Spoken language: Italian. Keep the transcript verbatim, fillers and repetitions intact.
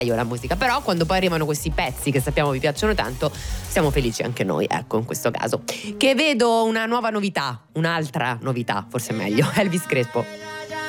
io la musica, però quando poi arrivano questi pezzi che sappiamo vi piacciono tanto, siamo felici anche noi, ecco, in questo caso. Che vedo una nuova novità, un'altra novità, forse è meglio, Elvis Crespo.